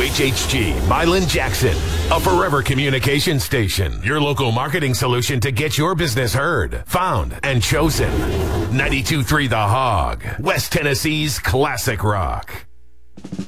WHHG, Milan Jackson, a forever communication station. Your local marketing solution to get your business heard, found, and chosen. 92.3 The Hog, West Tennessee's classic rock.